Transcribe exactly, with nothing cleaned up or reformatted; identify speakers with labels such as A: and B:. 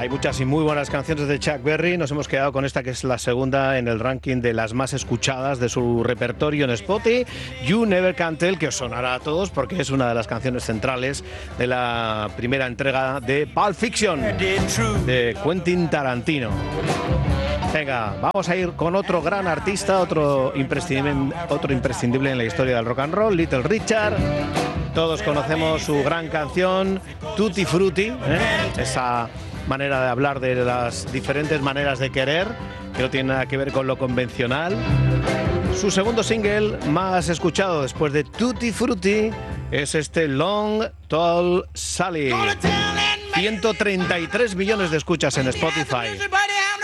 A: Hay muchas y muy buenas canciones de Chuck Berry. Nos hemos quedado con esta que es la segunda en el ranking de las más escuchadas de su repertorio en Spotify. You Never Can Tell, que os sonará a todos porque es una de las canciones centrales de la primera entrega de Pulp Fiction de Quentin Tarantino. Venga, vamos a ir con otro gran artista, otro imprescindible, otro imprescindible en la historia del rock and roll, Little Richard. Todos conocemos su gran canción Tutti Frutti, ¿eh? Esa manera de hablar de las diferentes maneras de querer, que no tiene nada que ver con lo convencional. Su segundo single más escuchado después de Tutti Frutti es este Long Tall Sally. ciento treinta y tres millones de escuchas en Spotify.